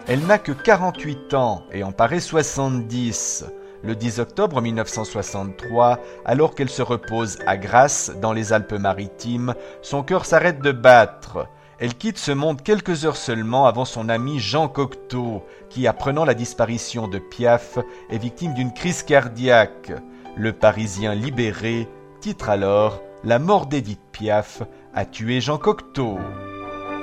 Elle n'a que 48 ans et en paraît 70. Le 10 octobre 1963, alors qu'elle se repose à Grasse, dans les Alpes-Maritimes, son cœur s'arrête de battre. Elle quitte ce monde quelques heures seulement avant son ami Jean Cocteau, qui, apprenant la disparition de Piaf, est victime d'une crise cardiaque. Le Parisien libéré titre alors « La mort d'Édith Piaf a tué Jean Cocteau ».